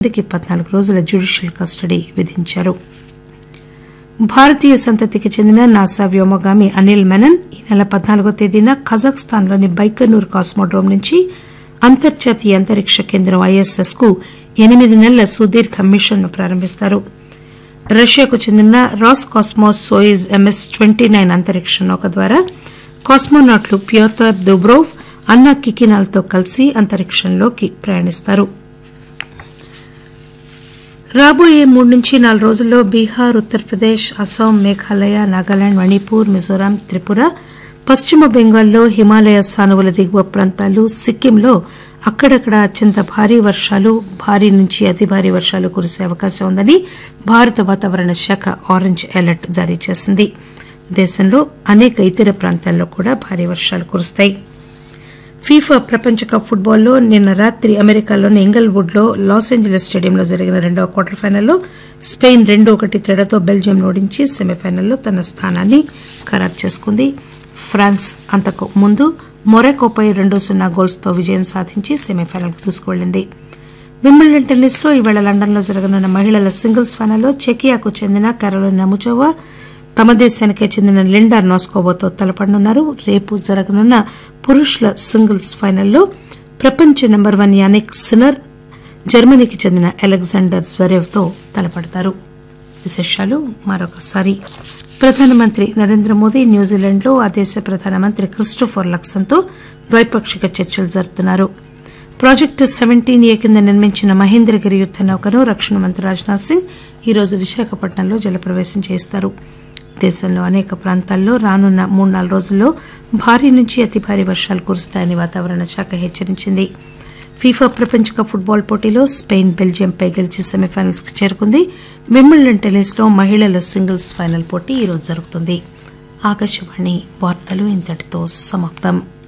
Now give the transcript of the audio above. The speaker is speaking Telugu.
14 రోజుల జ్యుడిషియల్ కస్టడీ విధించారు. భారతీయ సంతతికి చెందిన నాసా వ్యోమగామి అనిల్ మెనన్ ఈ నెల 14వ తేదీన కజాఖ్స్తాన్లోని బైకనూర్ కాస్మోడ్రోమ్ నుంచి అంతర్జాతీయ అంతరిక్ష కేంద్రం ఐఎస్ఎస్ కు 8 నెలల సుదీర్ఘ మిషన్ ను ప్రారంభిస్తారు. రష్యాకు చెందిన రాస్కాస్మోస్ సోయుజ్ MS-29 అంతరిక్ష నౌక ద్వారా కాస్మోనాట్లు ప్యోతర్ దుబ్రోవ్, అన్నా కికినాలతో కలిసి అంతరిక్షంలోకి ప్రయాణిస్తారు. రాబోయే 3 నుంచి 4 రోజుల్లో బీహార్, ఉత్తరప్రదేశ్, అస్సాం, మేఘాలయ, నాగాలాండ్, మణిపూర్, మిజోరాం, త్రిపుర, పశ్చిమ బెంగాల్లో హిమాలయ సానువుల దిగువ ప్రాంతాలు, సిక్కింలో అక్కడక్కడ అత్యంత భారీ వర్షాలు, భారీ నుంచి అతి భారీ వర్షాలు కురిసే అవకాశం ఉందని భారత వాతావరణ శాఖ ఆరెంజ్ అలర్ట్ జారీ చేసింది. దేశంలో అనేక ఇతర ప్రాంతాల్లో కూడా భారీ వర్షాలు కురుస్తాయి. ఫీఫా ప్రపంచ కప్ ఫుట్బాల్లో నిన్న రాత్రి అమెరికాలోని ఇంగల్వుడ్ లో లాస్ ఏంజలీస్ స్టేడియంలో జరిగిన 2వ క్వార్టర్ ఫైనల్లో స్పెయిన్ 2-1 తేడాతో బెల్జియం ఓడించి సెమీఫైనల్లో తన స్థానాన్ని ఖరారు చేసుకుంది. ఫ్రాన్స్ అంతకు ముందు మొరాకోపై 2-0 గోల్స్తో విజయం సాధించి సెమీఫైనల్కు దూసుకువెళ్లింది. వింబుల్డన్ టెన్నిస్ లో ఈవేళ లండన్లో జరగనున్న మహిళల సింగిల్స్ ఫైనల్లో చెకియాకు చెందిన కారోలినా ముచోవా తమ దేశానికే చెందిన లిండా నోస్కోవాతో తలపడనున్నారు. రేపు జరగనున్న పురుషుల సింగిల్స్ ఫైనల్లో ప్రపంచ నెంబర్ 1 యానిక్ సిన్నర్ జర్మనీకి చెందిన అలెగ్జాండర్ జ్వరేవ్ తో తలపడతారు. విశేషాలు మరొకసారి. ప్రధానమంత్రి నరేంద్ర మోదీ న్యూజిలాండ్లో ఆ దేశ ప్రధానమంత్రి క్రిస్టోఫర్ లక్సన్తో ద్వైపాక్షిక చర్చలు జరుపుతున్నారు. ప్రాజెక్టు 17A కింద నిర్మించిన మహేంద్రగిరి యుద్ద నౌకను రక్షణ మంత్రి రాజ్నాథ్ సింగ్ ఈరోజు విశాఖపట్నంలో జలప్రవేశం చేస్తారు. దేశంలో అనేక ప్రాంతాల్లో రానున్న 3-4 రోజుల్లో భారీ నుంచి అతి భారీ వర్షాలు కురుస్తాయని వాతావరణ శాఖ హెచ్చరించింది. ఫీఫా ప్రపంచ కప్ ఫుట్బాల్ పోటీలో స్పెయిన్ బెల్జియంపై గెలిచి సెమీఫైనల్స్ కు చేరుకుంది. వింబుల్డన్ టెన్నిస్ లో మహిళల సింగిల్స్ ఫైనల్ పోటీ ఈరోజు జరుగుతుంది. ఆకాశవాణి వార్తలు ఇంతటితో సమాప్తం.